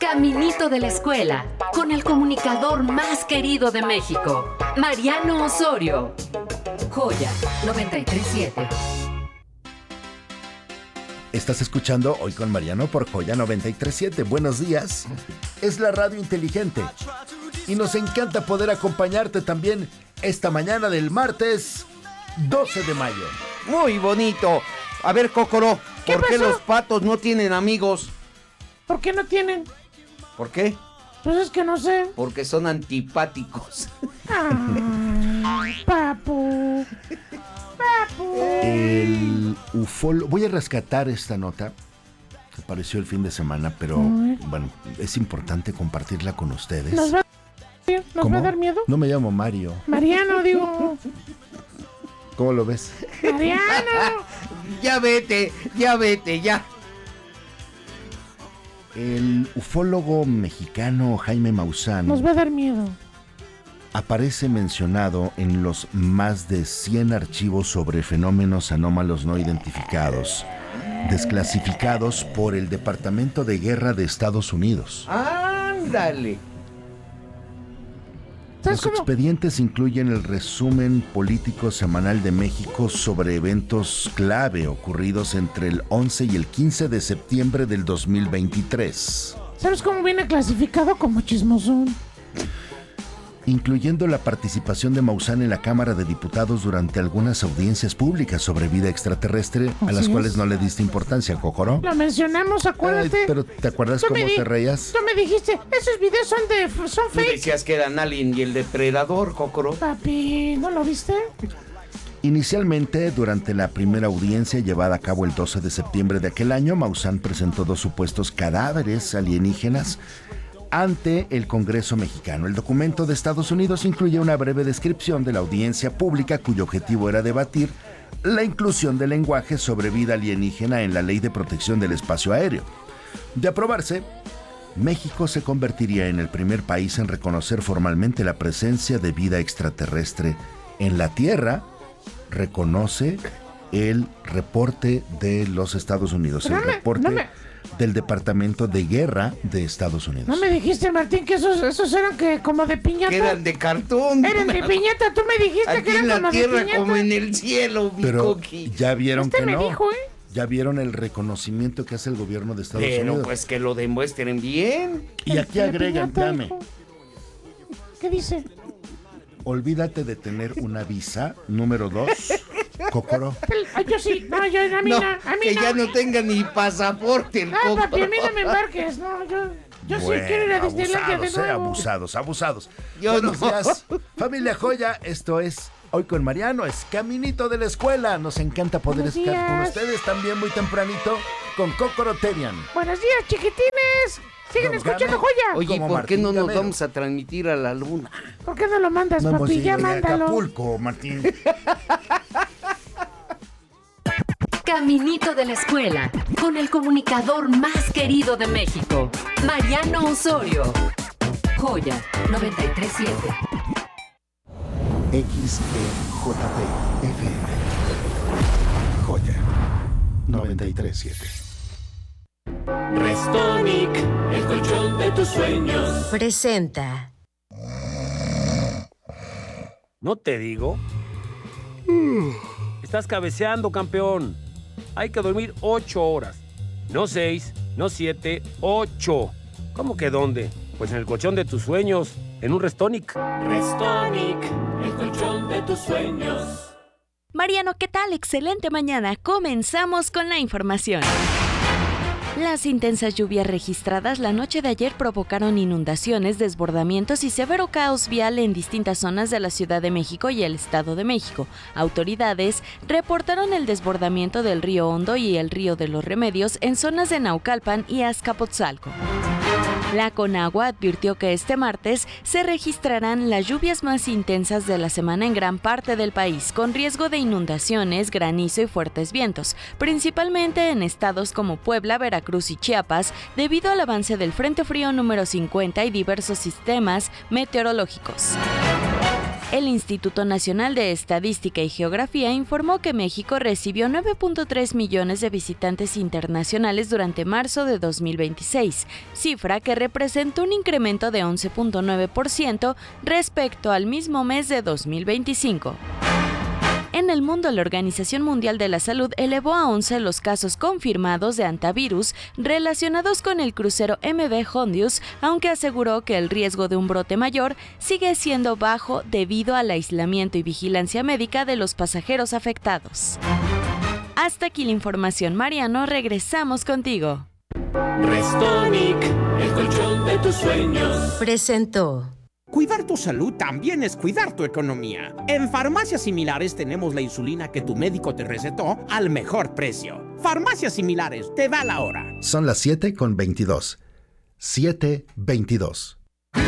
Caminito de la escuela, con el comunicador más querido de México, Mariano Osorio. Joya 93.7. Estás escuchando Hoy con Mariano por Joya 93.7. Buenos días. Es la radio inteligente. Y nos encanta poder acompañarte también esta mañana del martes 12 de mayo. Muy bonito. A ver, Cócoro, ¿por qué los patos no tienen amigos? ¿Por qué no tienen? ¿Por qué? Pues es que no sé. Porque son antipáticos. Ay, papu. El ufólogo... Voy a rescatar esta nota que apareció el fin de semana, pero bueno, es importante compartirla con ustedes. ¿Nos va a dar miedo? No me llamo Mario. Mariano, digo. ¿Cómo lo ves? Mariano. Ya vete, ya. El ufólogo mexicano Jaime Maussan Nos va a dar miedo. aparece mencionado en los más de 100 archivos sobre fenómenos anómalos no identificados, desclasificados por el Departamento de Guerra de Estados Unidos. ¡Ándale! Los expedientes incluyen el resumen político semanal de México sobre eventos clave ocurridos entre el 11 y el 15 de septiembre del 2023. ¿Sabes cómo viene clasificado? Como chismosón. Incluyendo la participación de Maussan en la Cámara de Diputados durante algunas audiencias públicas sobre vida extraterrestre, a las cuales no le diste importancia, Cócoro. Lo mencionamos, acuérdate. Pero ¿te acuerdas cómo te reías? Tú me dijiste, esos videos son Tú fake. decías que eran Alien y el Depredador, Cócoro. Papi, ¿no lo viste? Inicialmente, durante la primera audiencia llevada a cabo el 12 de septiembre de aquel año, Maussan presentó 2 supuestos cadáveres alienígenas ante el Congreso mexicano. El documento de Estados Unidos incluye una breve descripción de la audiencia pública cuyo objetivo era debatir la inclusión de lenguaje sobre vida alienígena en la Ley de Protección del Espacio Aéreo. De aprobarse, México se convertiría en el primer país en reconocer formalmente la presencia de vida extraterrestre en la Tierra, reconoce el reporte de los Estados Unidos, el reporte del Departamento de Guerra de Estados Unidos. ¿No me dijiste, Martín, que esos eran que como de piñata? Que eran de cartón. Eran de piñata, tú me dijiste aquí que eran como de piñata. Aquí en la tierra como en el cielo, mi Pero coqui. ya vieron que me no. dijo, Ya vieron el reconocimiento que hace el gobierno de Estados Unidos. Pero pues que lo demuestren bien. Y aquí agregan, dame. ¿Qué dice? Olvídate de tener una visa, número 2, Cócoro. Yo sí, no, yo a mí no, que ya no tenga ni pasaporte el Cócoro. Papi, a mí no me embarques, no, yo sí quiero ir a Disneylandia de nuevo. Abusados. Buenos días, familia Joya, esto es Hoy con Mariano, es Caminito de la Escuela. Nos encanta poder estar con ustedes también muy tempranito con Cócoro Terian. Buenos días, chiquitines. Siguen escuchando Joya. Oye, ¿por qué no nos vamos a transmitir a la luna? ¿Por qué no lo mandas, papi? Ya mándalo. Acapulco, Martín. Caminito de la escuela, con el comunicador más querido de México, Mariano Osorio. Joya 93.7. XEJP FM. Joya 93.7. Restonic, el colchón de tus sueños. Presenta. ¿No te digo? Estás cabeceando, campeón. Hay que dormir 8 horas. No 6, no 7, 8. ¿Cómo que dónde? Pues en el colchón de tus sueños, en un Restonic. Restonic, el colchón de tus sueños. Mariano, ¿qué tal? Excelente mañana. Comenzamos con la información. Las intensas lluvias registradas la noche de ayer provocaron inundaciones, desbordamientos y severo caos vial en distintas zonas de la Ciudad de México y el Estado de México. Autoridades reportaron el desbordamiento del río Hondo y el río de los Remedios en zonas de Naucalpan y Azcapotzalco. La Conagua advirtió que este martes se registrarán las lluvias más intensas de la semana en gran parte del país, con riesgo de inundaciones, granizo y fuertes vientos, principalmente en estados como Puebla, Veracruz y Chiapas, debido al avance del Frente Frío número 50 y diversos sistemas meteorológicos. El Instituto Nacional de Estadística y Geografía informó que México recibió 9.3 millones de visitantes internacionales durante marzo de 2026, cifra que representa un incremento de 11.9% respecto al mismo mes de 2025. En el mundo, la Organización Mundial de la Salud elevó a 11 los casos confirmados de hantavirus relacionados con el crucero MV Hondius, aunque aseguró que el riesgo de un brote mayor sigue siendo bajo debido al aislamiento y vigilancia médica de los pasajeros afectados. Hasta aquí la información, Mariano, regresamos contigo. Restonic, el colchón de tus sueños. Presentó. Cuidar tu salud también es cuidar tu economía. En Farmacias Similares tenemos la insulina que tu médico te recetó al mejor precio. Farmacias Similares, te da la hora. Son las 7:22. 7:22.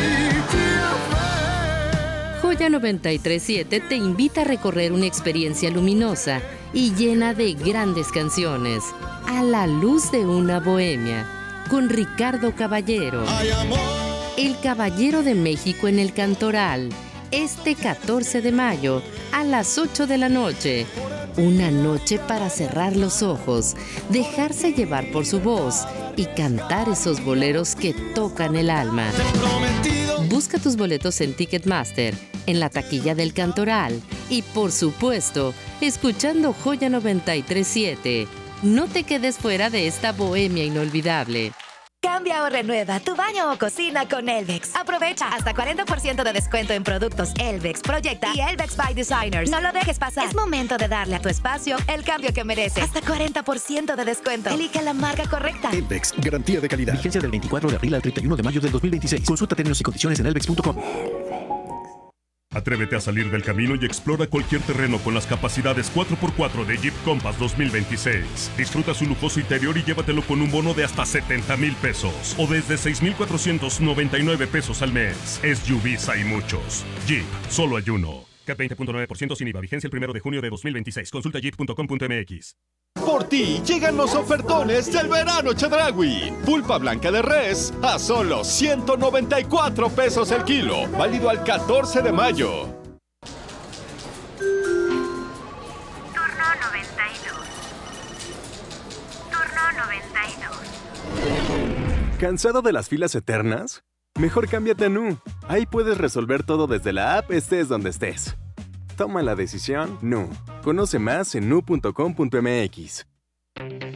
Joya 93.7 te invita a recorrer una experiencia luminosa y llena de grandes canciones. A la luz de una bohemia, con Ricardo Caballero. El Caballero de México en el Cantoral, este 14 de mayo, a las 8 de la noche. Una noche para cerrar los ojos, dejarse llevar por su voz y cantar esos boleros que tocan el alma. Busca tus boletos en Ticketmaster, en la taquilla del Cantoral y, por supuesto, escuchando Joya 93.7. No te quedes fuera de esta bohemia inolvidable. Cambia o renueva tu baño o cocina con Elvex. Aprovecha hasta 40% de descuento en productos Elvex, Proyecta y Elvex by Designers. No lo dejes pasar. Es momento de darle a tu espacio el cambio que merece. Hasta 40% de descuento. Elige la marca correcta. Elvex, garantía de calidad. Vigencia del 24 de abril al 31 de mayo del 2026. Consulta términos y condiciones en elvex.com. Atrévete a salir del camino y explora cualquier terreno con las capacidades 4x4 de Jeep Compass 2026. Disfruta su lujoso interior y llévatelo con un bono de hasta 70,000 pesos o desde 6,499 pesos al mes. SUVs hay muchos. Jeep, solo hay uno. CAT 20.9% sin IVA. Vigencia el 1 de junio de 2026. Consulta jeep.com.mx. Por ti llegan los ofertones del verano Chedraui. Pulpa blanca de res a solo 194 pesos el kilo. Válido al 14 de mayo. Turno 92. ¿Cansado de las filas eternas? Mejor cámbiate a Nu. Ahí puedes resolver todo desde la app, estés donde estés. Toma la decisión Nu. Conoce más en nu.com.mx.